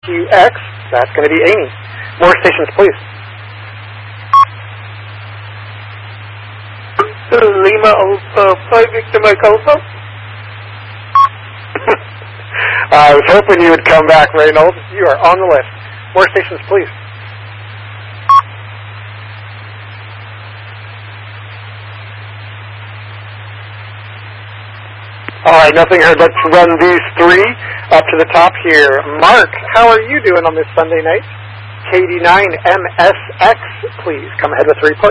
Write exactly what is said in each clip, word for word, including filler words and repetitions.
Q X. That's going to be Amy. More stations, please. Lima Alpha five Victor Mike Alpha. I was hoping you would come back, Reynolds. You are on the list. More stations, please. All right, nothing heard. Let's run these three up to the top here. Mark, how are you doing on this Sunday night? K D nine M S X, please come ahead with the report.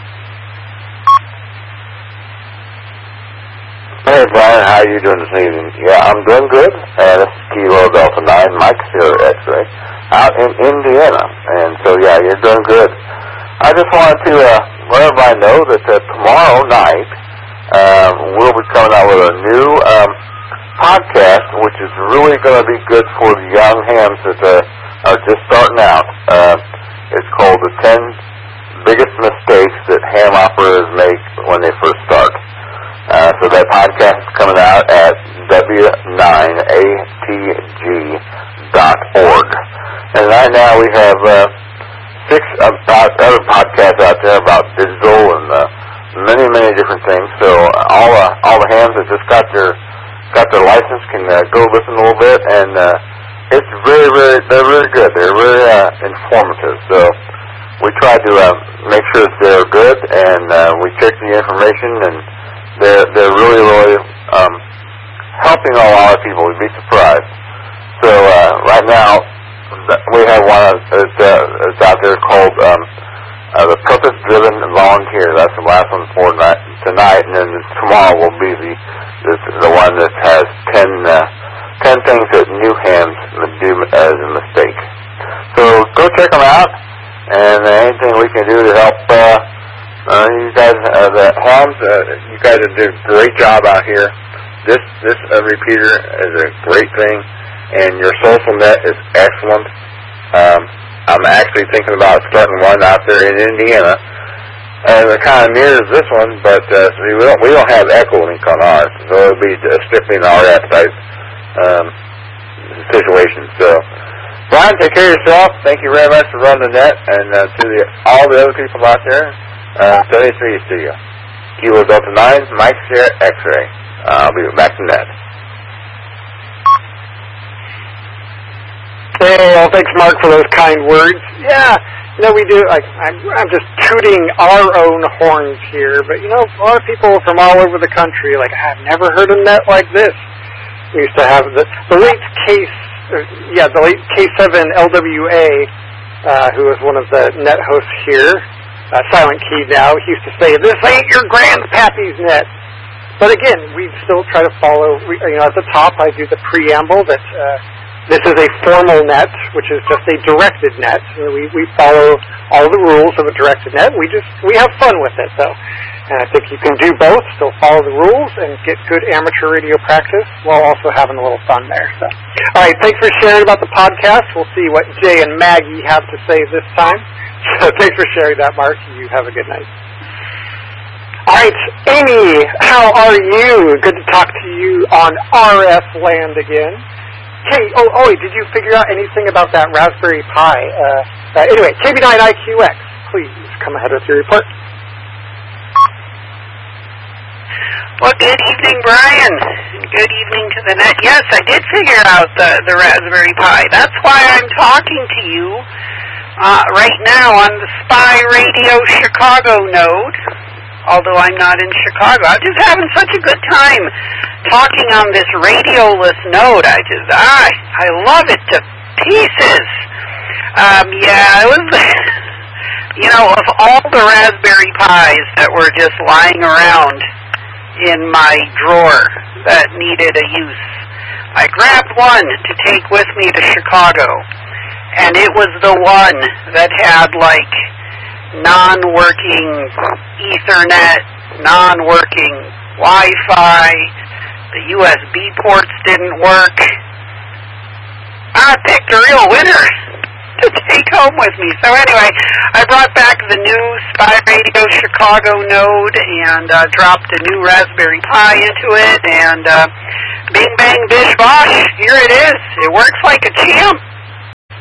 Hey, Brian, how are you doing this evening? Yeah, I'm doing good. Uh, this is Kilo Delta nine, Mike Sierra X-Ray, out in Indiana. And so, yeah, you're doing good. I just wanted to uh, let everybody know that uh, tomorrow night uh, we'll be coming out with a new um, podcast, which is really going to be good for the young hams that uh, are just starting out. Uh, it's called The ten Biggest Mistakes That Ham Operators Make When They First Start. Uh, so that podcast is coming out at W nine A T G dot org. And right now we have uh, six uh, other podcasts out there about digital and uh, many, many different things. So all uh, all the hams that just got their got their license can uh, go listen a little bit, and uh, it's very, very they're really good. They're very uh, informative. So we try to uh, make sure that they're good, and uh, we check the information and. They're, they're really, really um, helping a lot of people. You'd be surprised. So uh, right now, we have one that's, uh, that's out there called um, uh, the Purpose-Driven Volunteer. That's the last one for night, tonight, and then tomorrow will be the the, the one that has ten, uh, ten things that new hams do as a mistake. So go check them out, and uh, anything we can do to help uh, Uh, you guys, uh, the hams, uh, you guys are doing a great job out here. This this uh, repeater is a great thing, and your social net is excellent. Um, I'm actually thinking about starting one out there in Indiana, and it kind of mirrors this one, but uh, so we don't we don't have echo link on ours, so it'll be strictly an R F type um, situation. So, Brian, take care of yourself. Thank you very much for running the net, and uh, to the, all the other people out there. Uh, seventy-three Studio. Kilo Delta nine, Mike Sierra X-Ray. Uh, I'll be back to net. Hey, well, thanks, Mark, for those kind words. Yeah, you know, we do, like, I'm, I'm just tooting our own horns here, but, you know, a lot of people from all over the country, like, I've never heard a net like this. We used to have the, the late case, uh, yeah, the late K seven L W A, uh, who was one of the net hosts here, Uh, Silent Key now, he used to say, this ain't your grandpappy's net. But again, we still try to follow, we, you know, at the top I do the preamble that uh, this is a formal net, which is just a directed net. You know, we, we follow all the rules of a directed net. We just, we have fun with it, though. And I think you can do both, still follow the rules and get good amateur radio practice while also having a little fun there. So, all right, thanks for sharing about the podcast. We'll see what Jay and Maggie have to say this time. So thanks for sharing that, Mark. You have a good night. All right, Amy, how are you? Good to talk to you on R F land again. Hey, oh, oh, did you figure out anything about that Raspberry Pi? Uh, uh, anyway, K B nine I Q X, please come ahead with your report. Well, good evening, Brian. Good evening to the net. Yes, I did figure out the, the Raspberry Pi. That's why I'm talking to you uh, right now on the Spy Radio Chicago node, although I'm not in Chicago. I'm just having such a good time talking on this radioless node. I just, I, I love it to pieces. Um, yeah, it was, you know, of all the Raspberry Pis that were just lying around in my drawer that needed a use, I grabbed one to take with me to Chicago, and it was the one that had, like, non-working Ethernet, non-working Wi-Fi, the U S B ports didn't work. I picked a real winner to take home with me. So anyway, I brought back the new Spy Radio Chicago node and uh, dropped a new Raspberry Pi into it, and uh, bing, bang, bish, bosh, here it is. It works like a champ.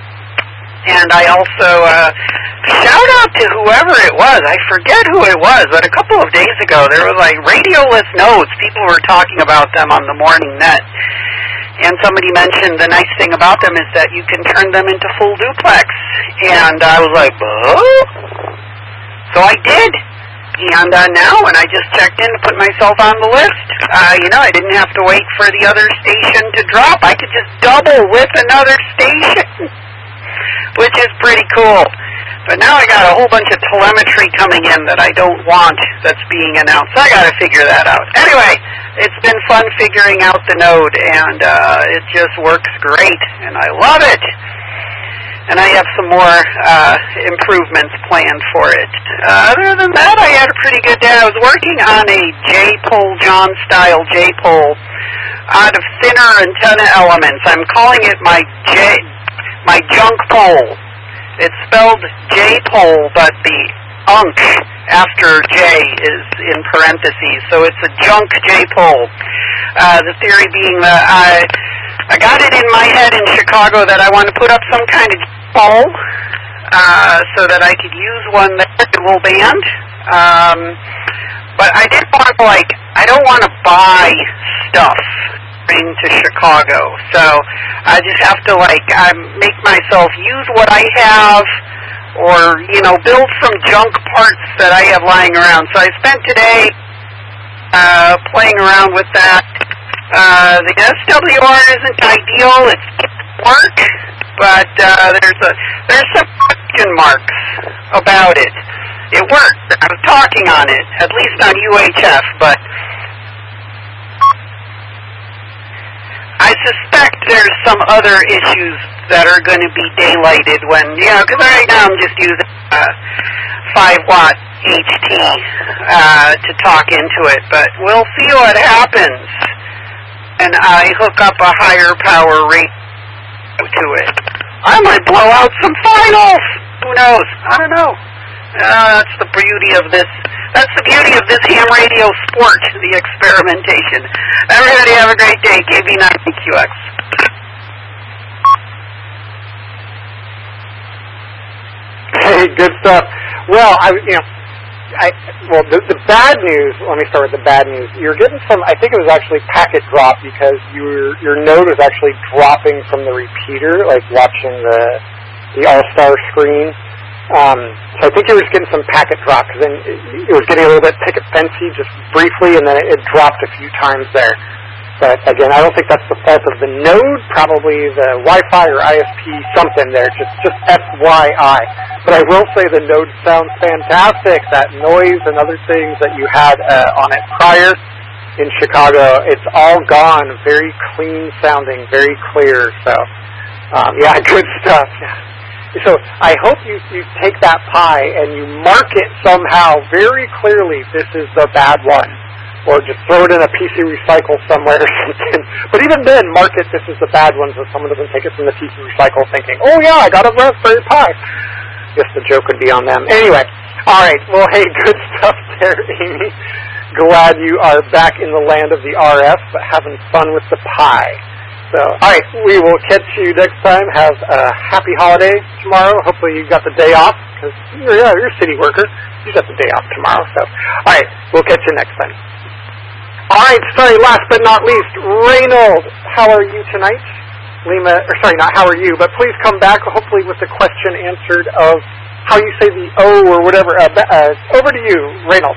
And I also, uh, shout out to whoever it was. I forget who it was, but a couple of days ago there was like radioless nodes. People were talking about them on the morning net. And somebody mentioned the nice thing about them is that you can turn them into full duplex. And I was like, oh? So I did. And uh, now when I just checked in to put myself on the list, uh, you know, I didn't have to wait for the other station to drop. I could just double with another station, which is pretty cool. But now I got a whole bunch of telemetry coming in that I don't want that's being announced. So I got to figure that out. Anyway, it's been fun figuring out the node, and uh, it just works great, and I love it. And I have some more uh, improvements planned for it. Uh, other than that, I had a pretty good day. I was working on a J-pole, John-style J-pole out of thinner antenna elements. I'm calling it my J, my junk pole. It's spelled J-pole, but the unk after J is in parentheses, so it's a junk J-pole. Uh, the theory being that I... I got it in my head in Chicago that I want to put up some kind of pole uh, so that I could use one that will band. Um, but I didn't want to, like, I don't want to buy stuff into Chicago. So I just have to, like, I make myself use what I have or, you know, build some junk parts that I have lying around. So I spent today uh, playing around with that. Uh, the S W R isn't ideal. It's work, but uh, there's a there's some question marks about it. It worked. I was talking on it, at least on U H F, but I suspect there's some other issues that are going to be daylighted when, you know, because right now I'm just using uh, five watt H T uh, to talk into it, but we'll see what happens. And I hook up a higher power rate to it. I might blow out some finals. Who knows? I don't know. Uh, that's the beauty of this. That's the beauty of this ham radio sport, the experimentation. Everybody have a great day. K B nine Q X. Hey, good stuff. Well, I, you know, I, well, the, the bad news, let me start with the bad news. You're getting some, I think it was actually packet drop because your your node was actually dropping from the repeater, like watching the the All-Star screen. Um, so I think you were just getting some packet drop because then it, it was getting a little bit picket fencey just briefly, and then it, it dropped a few times there. But again, I don't think that's the fault of the node, probably the Wi-Fi or I S P something there, just just F Y I. But I will say the node sounds fantastic. That noise and other things that you had uh, on it prior in Chicago, it's all gone. Very clean sounding, very clear. So, um, yeah, good stuff. So I hope you, you take that Pi and you mark it somehow very clearly, this is the bad one. Or just throw it in a P C recycle somewhere or something. But even then, mark it, this is the bad one, so someone doesn't take it from the P C recycle thinking, oh yeah, I got a Raspberry Pi. Guess the joke would be on them. Anyway, alright, well hey, good stuff there, Amy. Glad you are back in the land of the R F, but having fun with the Pi. So, alright, we will catch you next time. Have a happy holiday tomorrow. Hopefully you got the day off, because you're, yeah, you're a city worker. You got the day off tomorrow, so. Alright, we'll catch you next time. Alright, sorry, last but not least, Reynold, how are you tonight? Lima, or sorry, not how are you, but please come back, hopefully with the question answered of how you say the O or whatever. Uh, uh, over to you, Reynold.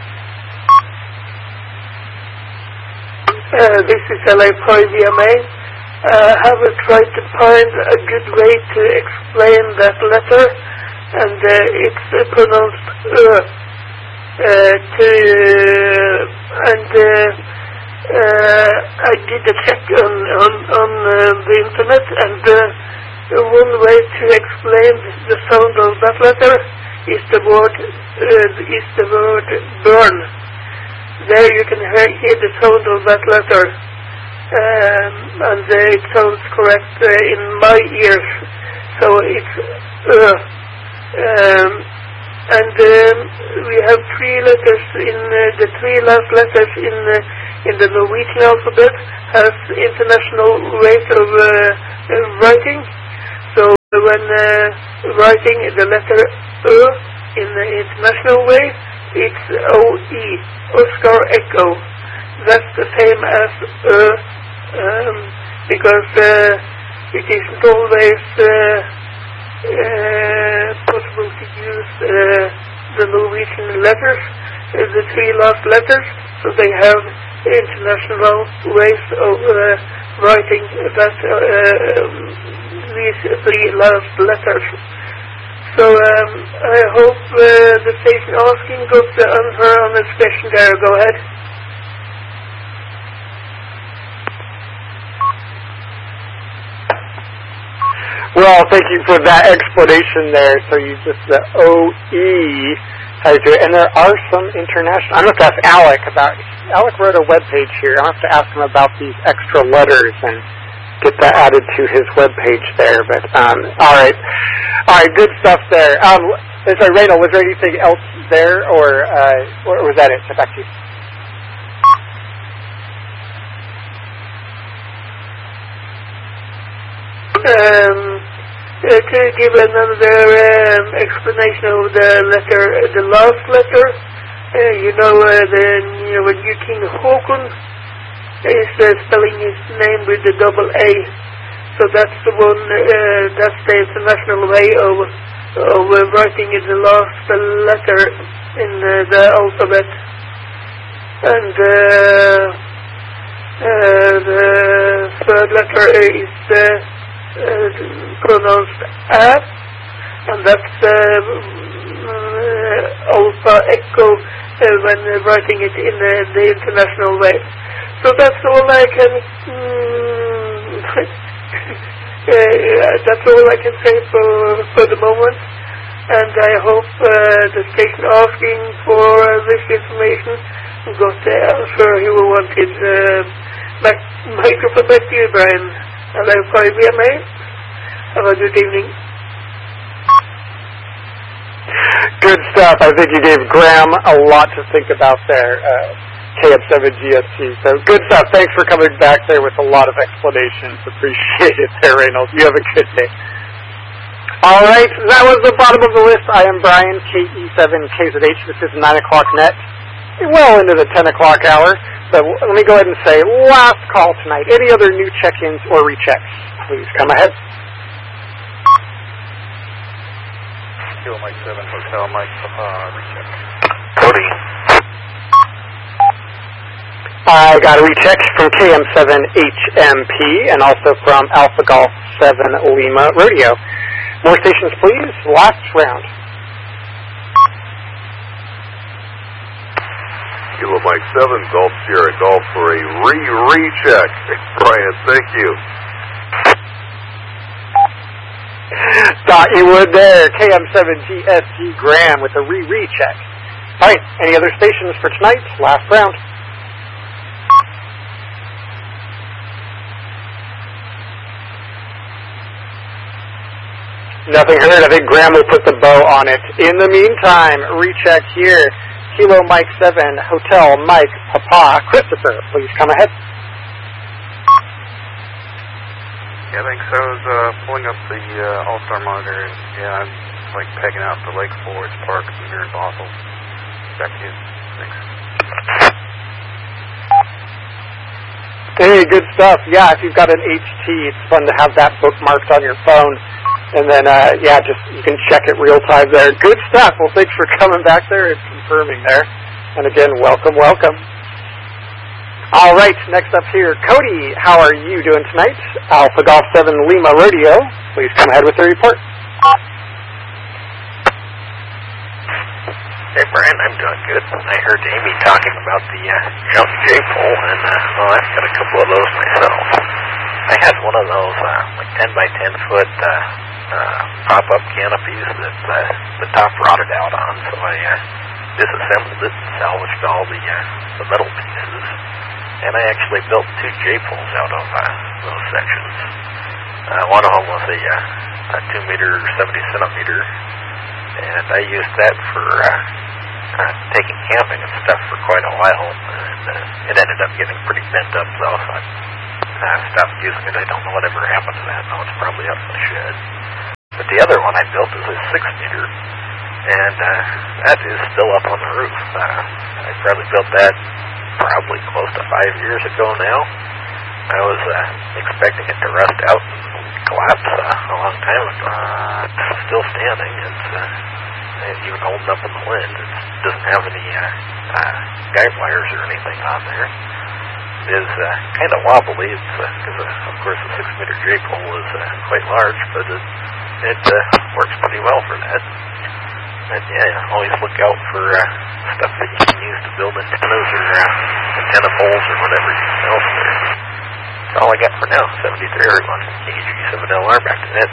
Uh, this is L A Pi V M A. Uh, have a tried to find a good way to explain that letter, and uh, it's uh, pronounced uh. Uh, to, uh, and uh, uh, I did a check on on, on uh, the internet, and uh, one way to explain the sound of that letter is the word uh, is the word burn. There you can hear, hear the sound of that letter, um, and uh, it sounds correct uh, in my ears. So it's uh, um, and um, we have three letters in uh, the three last letters in uh, in the Norwegian alphabet has international rate of uh, uh, writing. So when uh, writing the letter E in the international way, it's O E, Oscar Echo. That's the same as E, um, because uh, it isn't always uh, uh, possible to use uh, the Norwegian letters, uh, the three last letters, so they have international ways of uh, writing that uh, these three last letters. So um, I hope uh, the station asking got the answer on the question there. Go ahead. Well, thank you for that explanation there. So you just the O E, how you do it. And there are some international. I'm going to ask Alec about. Alec wrote a web page here. I'll have to ask him about these extra letters and get that added to his web page there. But um, all right, all right, good stuff there. Um, sorry, Reynold, was there anything else there, or uh, or was that it? So back to you. Um, uh, to give another um, explanation of the letter, the last letter, uh, you know, uh, the you know, when you King Håkon is uh, spelling his name with the double A, so that's the one, uh, that's the international way of of uh, writing in the last letter in uh, the alphabet, and uh, uh, the third letter is uh, Uh, pronounced A, and that's uh, uh, Alpha Echo uh, when uh, writing it in uh, the international way. So that's all I can. Mm, uh, that's all I can say for for the moment. And I hope uh, the station asking for this information got the answer he wanted. Uh, back, microphone back to you, Brian. Hello, Corey B M A. Have a good evening. Good stuff. I think you gave Graham a lot to think about there, uh, K M seven G S T. So good stuff. Thanks for coming back there with a lot of explanations. Appreciate it there, Reynolds. You have a good day. All right, that was the bottom of the list. I am Brian, K E seven K Z H. This is nine o'clock net. Well into the ten o'clock hour. So let me go ahead and say, last call tonight. Any other new check-ins or rechecks? Please come ahead. Kilo Mike seven, Hotel Mike, uh, recheck. Cody. I got a recheck from K M seven H M P and also from Alpha Golf seven Lima Rodeo. More stations, please. Last round. Kilo Mike seven, Golf Sierra Golf for a re-recheck. Brian, thank you. Thought you would there. K M seven G S G Graham with a re-recheck. All right, any other stations for tonight? Last round. Nothing heard. I think Graham will put the bow on it. In the meantime, recheck here. Kilo Mike seven, Hotel Mike Papa Christopher. Please come ahead. Yeah, thanks. I was uh, pulling up the uh, All-Star monitor, and yeah, I'm like pegging out the Lake Forest Park here in Bothell. Back to you. Thanks. Hey, good stuff. Yeah, if you've got an H T, it's fun to have that bookmarked on your phone. And then, uh, yeah, just you can check it real time there. Good stuff. Well, thanks for coming back there and confirming there. And again, welcome, welcome. All right, next up here, Cody, how are you doing tonight? Alpha Golf seven Lima Rodeo. Please come ahead with the report. Hey, Brian, I'm doing good. I heard Amy talking about the uh, jump J-pole, and uh, well, I've got a couple of those myself. I had one of those uh, like ten by ten foot uh, uh, pop-up canopies that uh, the top rotted out on, so I uh, disassembled it and salvaged all the uh, the metal pieces, and I actually built two J-poles out of uh, those sections. Uh, one of them was a, uh, a two meter, seventy centimeter, and I used that for uh, uh, taking camping and stuff for quite a while, and uh, it ended up getting pretty bent up, though, so I uh, stopped using it. I don't know whatever happened to that. Now it's probably up in the shed. But the the other one I built is a six meter, and uh, that is still up on the roof. Uh, I probably built that probably close to five years ago now. I was uh, expecting it to rust out and collapse uh, a long time ago. It's still standing. It's uh, and even holding up in the wind. It doesn't have any uh, uh, guide wires or anything on there. It is uh, kind of wobbly. It's because, uh, uh, of course, the six-meter J pole is uh, quite large, but it, it uh, works pretty well for that. And yeah, always look out for uh, stuff that you can use to build antennas or uh, antenna poles or whatever else there. That's all I got for now. seventy-three, everyone. K G seven L R, back to net.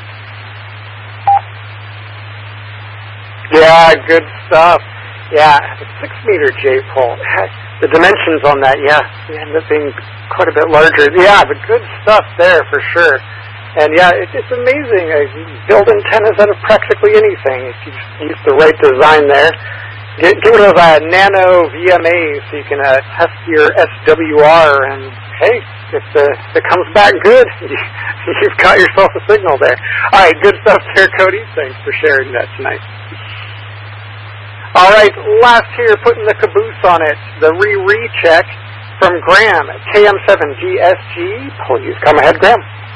Yeah, good stuff. Yeah, the six-meter J pole. The dimensions on that, yeah, they end up being quite a bit larger. Yeah, the good stuff there for sure. And yeah, it, it's amazing. Uh, you build antennas out of practically anything if you just use the right design there. Get, get rid of uh, nano V M A so you can uh, test your S W R. And hey, if, the, if it comes back good, you, you've got yourself a signal there. All right, good stuff there, Cody. Thanks for sharing that tonight. All right, last here, putting the caboose on it, the re-recheck from Graham, K M seven G S G. Please come ahead, Graham.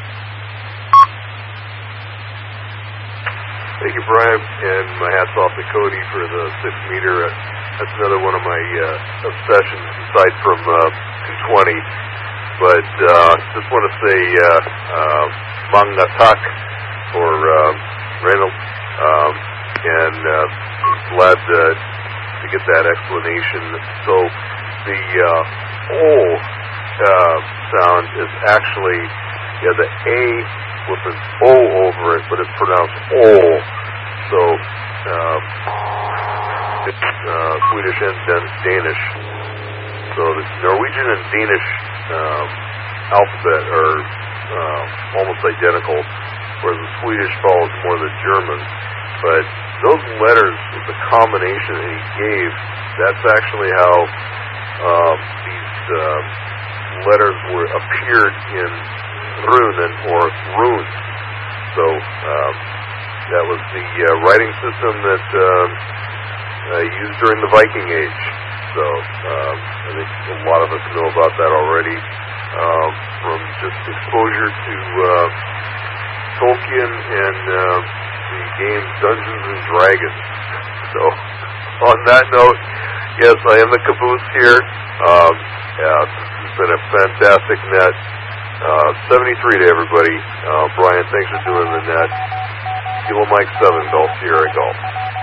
Thank you, Brian, and my hat's off to Cody for the six meter. That's another one of my uh, obsessions, aside from uh, two twenty. But uh, just want to say uh, uh, Mangatak for uh, Reynolds, um, and uh, glad uh, to get that explanation. So the uh, O uh, sound is actually, yeah, the A with an O over it, but it's pronounced O. So um, it's uh, Swedish and Danish. So the Norwegian and Danish um, alphabet are uh, almost identical, whereas the Swedish follows more the German. But those letters, the combination that he gave, that's actually how uh, these uh, letters were appeared in runen or runes. So um, that was the uh, writing system that um, uh, used during the Viking Age. So um, I think a lot of us know about that already um, from just exposure to uh, Tolkien and uh, the game Dungeons and Dragons. So on that note, yes, I am the caboose here. Um, yeah, this has been a fantastic net. Uh, seventy-three to everybody. Uh, Brian, thanks for doing the net. Kilo Mike seven, Golf Sierra Golf.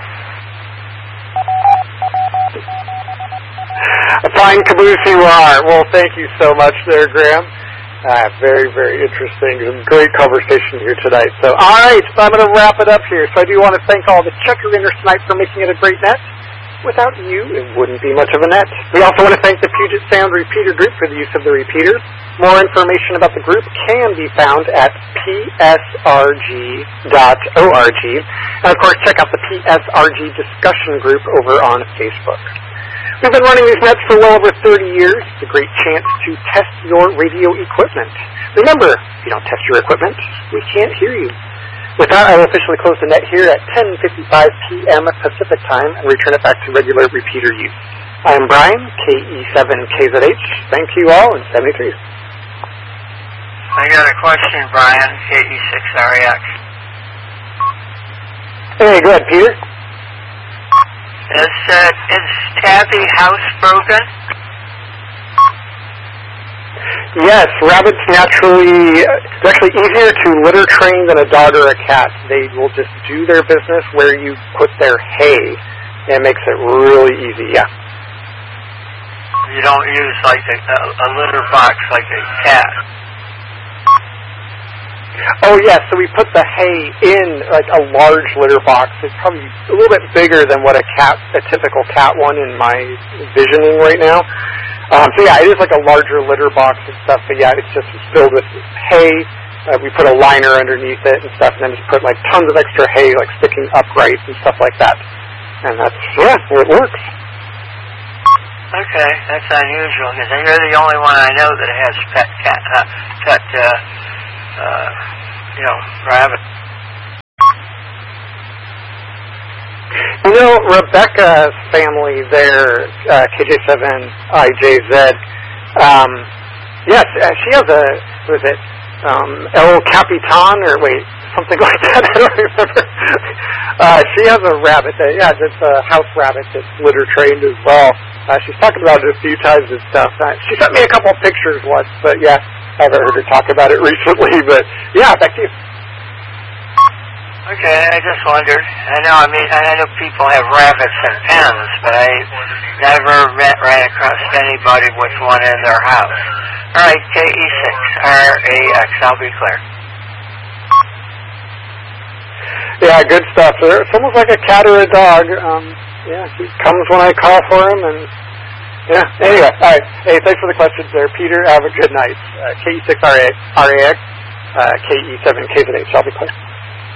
A fine caboose you are. Well, thank you so much there, Graham. Uh, very, very interesting. Great conversation here tonight. So, all right, so I'm going to wrap it up here. So I do want to thank all the checker inners tonight for making it a great net. Without you, it wouldn't be much of a net. We also want to thank the Puget Sound Repeater Group for the use of the repeater. More information about the group can be found at P S R G dot org. And, of course, check out the P S R G discussion group over on Facebook. We've been running these nets for well over thirty years. It's a great chance to test your radio equipment. Remember, if you don't test your equipment, we can't hear you. With that, I will officially close the net here at ten fifty-five p.m. Pacific Time and return it back to regular repeater use. I am Brian, K E seven K Z H. Thank you all, and seventy-three. I got a question, Brian, K E six R X. Hey, go ahead, Peter. Is, uh, is Tabby housebroken? Yes, rabbits naturally, it's actually easier to litter train than a dog or a cat. They will just do their business where you put their hay. It makes it really easy, yeah. You don't use like a, a litter box like a cat? Oh, yes, so we put the hay in like a large litter box. It's probably a little bit bigger than what a cat, a typical cat one in my visioning right now. Um, so yeah, it is like a larger litter box and stuff, but yeah, it's just filled with hay. Uh, we put a liner underneath it and stuff, and then just put like tons of extra hay, like sticking upright and stuff like that. And that's, yeah, it works. Okay, that's unusual, because you're the only one I know that has pet cat, uh, pet, uh, uh, you know, rabbit. You know, Rebecca's family there, uh, K J seven I J Z, um, yes, uh, she has a, what is it, um, El Capitan, or wait, something like that, I don't remember. uh, she has a rabbit, that, yeah, it's a house rabbit that's litter trained as well. Uh, she's talked about it a few times and stuff. Uh, she sent me a couple of pictures once, but yeah, I haven't heard her talk about it recently, but yeah, back to you. Okay, I just wondered. I know, I mean, I know people have rabbits in pens, but I never met, ran across anybody with one in their house. All right, K E six R A X, I'll be clear. Yeah, good stuff. It's almost like a cat or a dog. Um, yeah, he comes when I call for him, and yeah. Anyway, all right. Hey, thanks for the questions there, Peter. Have a good night. Uh, K E six R A X, uh, K E seven K Z H. I'll be clear.